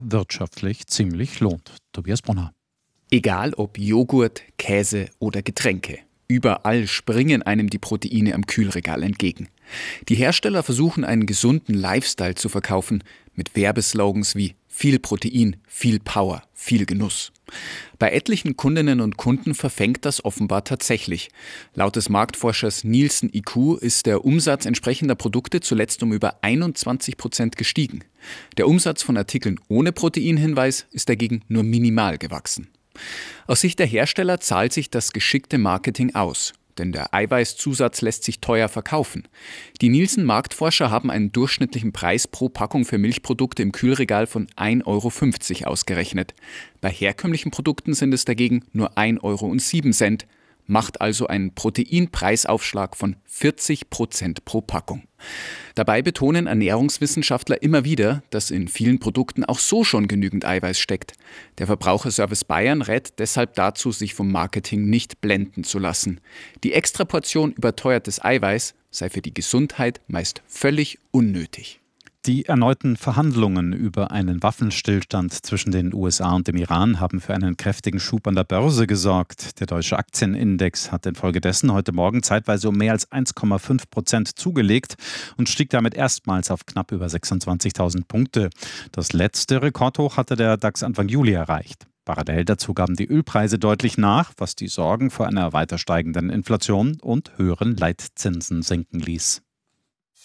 wirtschaftlich ziemlich lohnt. Tobias Brunner. Egal ob Joghurt, Käse oder Getränke. Überall springen einem die Proteine am Kühlregal entgegen. Die Hersteller versuchen einen gesunden Lifestyle zu verkaufen mit Werbeslogans wie viel Protein, viel Power, viel Genuss. Bei etlichen Kundinnen und Kunden verfängt das offenbar tatsächlich. Laut des Marktforschers Nielsen IQ ist der Umsatz entsprechender Produkte zuletzt um über 21% gestiegen. Der Umsatz von Artikeln ohne Proteinhinweis ist dagegen nur minimal gewachsen. Aus Sicht der Hersteller zahlt sich das geschickte Marketing aus, denn der Eiweißzusatz lässt sich teuer verkaufen. Die Nielsen-Marktforscher haben einen durchschnittlichen Preis pro Packung für Milchprodukte im Kühlregal von 1,50 € ausgerechnet. Bei herkömmlichen Produkten sind es dagegen nur 1,07 €, macht also einen Proteinpreisaufschlag von 40% pro Packung. Dabei betonen Ernährungswissenschaftler immer wieder, dass in vielen Produkten auch so schon genügend Eiweiß steckt. Der Verbraucherservice Bayern rät deshalb dazu, sich vom Marketing nicht blenden zu lassen. Die Extraportion überteuertes Eiweiß sei für die Gesundheit meist völlig unnötig. Die erneuten Verhandlungen über einen Waffenstillstand zwischen den USA und dem Iran haben für einen kräftigen Schub an der Börse gesorgt. Der deutsche Aktienindex hat infolgedessen heute Morgen zeitweise um mehr als 1,5% zugelegt und stieg damit erstmals auf knapp über 26.000 Punkte. Das letzte Rekordhoch hatte der DAX Anfang Juli erreicht. Parallel dazu gaben die Ölpreise deutlich nach, was die Sorgen vor einer weiter steigenden Inflation und höheren Leitzinsen sinken ließ.